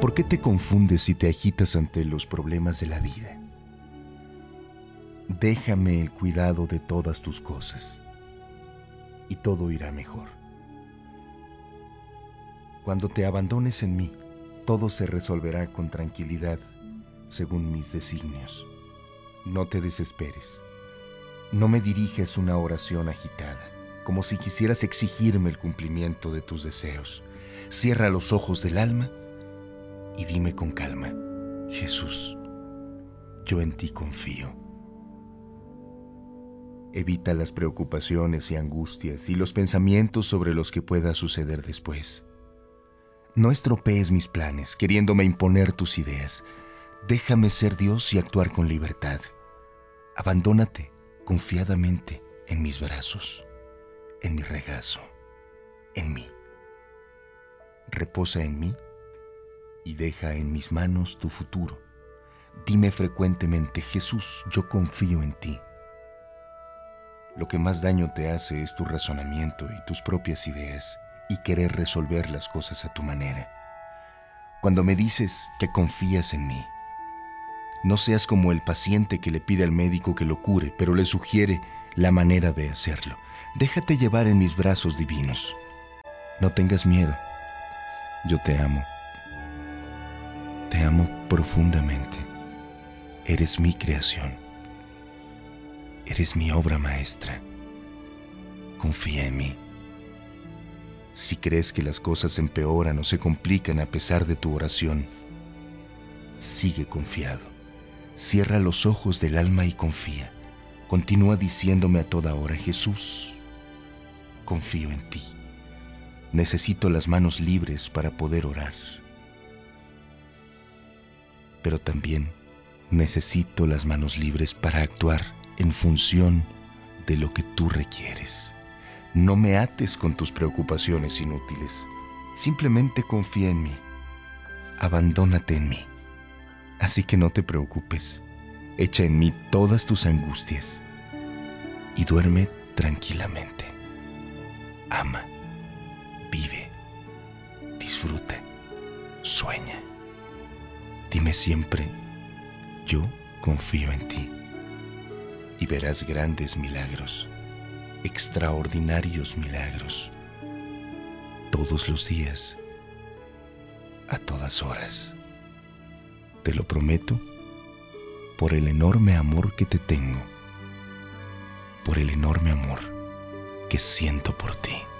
¿Por qué te confundes y te agitas ante los problemas de la vida? Déjame el cuidado de todas tus cosas y todo irá mejor. Cuando te abandones en mí, todo se resolverá con tranquilidad según mis designios. No te desesperes. No me diriges una oración agitada, como si quisieras exigirme el cumplimiento de tus deseos. Cierra los ojos del alma y dime con calma: Jesús, yo en ti confío. Evita las preocupaciones y angustias y los pensamientos sobre los que pueda suceder después. No estropees mis planes, queriéndome imponer tus ideas. Déjame ser Dios y actuar con libertad. Abandónate confiadamente en mis brazos, en mi regazo, en mí. Reposa en mí y deja en mis manos tu futuro. Dime frecuentemente: Jesús, yo confío en ti. Lo que más daño te hace es tu razonamiento y tus propias ideas y querer resolver las cosas a tu manera. Cuando me dices que confías en mí, no seas como el paciente que le pide al médico que lo cure, pero le sugiere la manera de hacerlo. Déjate llevar en mis brazos divinos. No tengas miedo. Yo te amo. Te amo profundamente. Eres mi creación. Eres mi obra maestra. Confía en mí. Si crees que las cosas empeoran o se complican a pesar de tu oración, sigue confiado. Cierra los ojos del alma y confía. Continúa diciéndome a toda hora: Jesús, confío en ti. Necesito las manos libres para poder orar. Pero también necesito las manos libres para actuar en función de lo que tú requieres. No me ates con tus preocupaciones inútiles. Simplemente confía en mí. Abandónate en mí. Así que no te preocupes. Echa en mí todas tus angustias y duerme tranquilamente. Ama, vive, disfruta, sueña. Dime siempre: yo confío en ti. Y verás grandes milagros, extraordinarios milagros, todos los días, a todas horas. Te lo prometo por el enorme amor que te tengo, por el enorme amor que siento por ti.